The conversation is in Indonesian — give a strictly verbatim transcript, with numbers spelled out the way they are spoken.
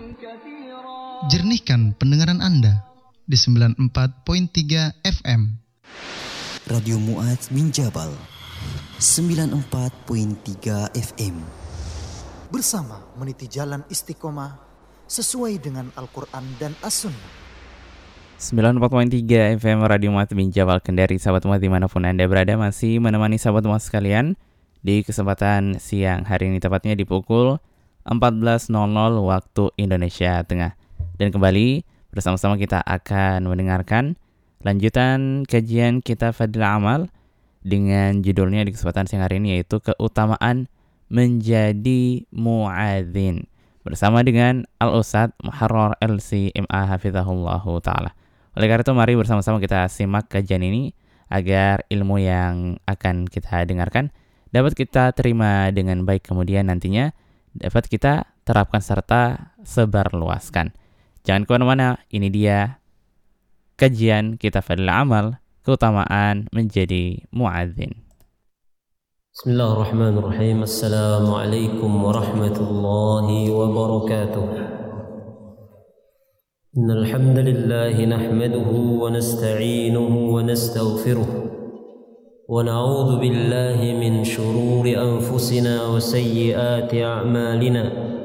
Jernihkan pendengaran Anda di sembilan puluh empat koma tiga F M. Radio Mu'adz bin Jabal sembilan puluh empat koma tiga F M. Bersama meniti jalan istiqomah sesuai dengan Al-Quran dan As-Sunnah. sembilan puluh empat koma tiga F M Radio Mu'adz bin Jabal Kendari. Sahabat Mu'adz dimanapun Anda berada, masih menemani sahabat Mu'adz sekalian di kesempatan siang hari ini, tepatnya di pukul empat belas nol nol waktu Indonesia Tengah. Dan kembali bersama-sama kita akan mendengarkan lanjutan kajian kitab Fadlil Amal dengan judulnya di kesempatan siang hari ini, yaitu keutamaan menjadi muadzin, bersama dengan Al-Ustadz Muharrar L C M A Hafizahullahu Ta'ala. Oleh karena itu, mari bersama-sama kita simak kajian ini agar ilmu yang akan kita dengarkan dapat kita terima dengan baik, kemudian nantinya dapat kita terapkan serta sebarluaskan. Jangan kemana-mana, ini dia kajian kitab Fadlil Amal, keutamaan menjadi muadzin. Bismillahirrahmanirrahim. Assalamualaikum warahmatullahi wabarakatuh. Innal hamdalillah nahmaduhu wa nasta'inuhu wa nastaghfiruh. ونعوذ بالله من شرور أنفسنا وسيئات أعمالنا